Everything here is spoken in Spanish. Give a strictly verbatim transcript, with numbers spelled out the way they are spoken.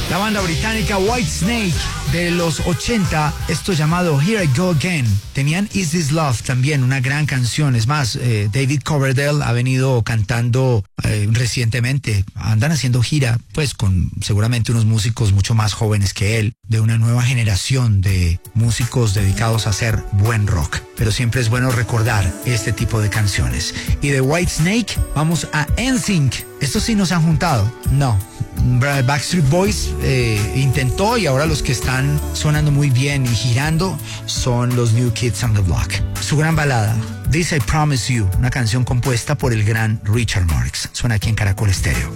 La banda británica Whitesnake de los ochenta, esto llamado Here I Go Again. Tenían Is This Love también, una gran canción. Es más, eh, David Coverdale ha venido cantando eh, recientemente. Andan haciendo gira, pues con seguramente unos músicos mucho más jóvenes que él, de una nueva generación de músicos dedicados a hacer buen rock. Pero siempre es bueno recordar este tipo de canciones. Y de Whitesnake vamos a N Sync. Estos sí nos han juntado. No. Backstreet Boys eh, intentó, y ahora los que están sonando muy bien y girando son los New Kids on the Block. Su gran balada, This I Promise You, una canción compuesta por el gran Richard Marx. Suena aquí en Caracol Estéreo.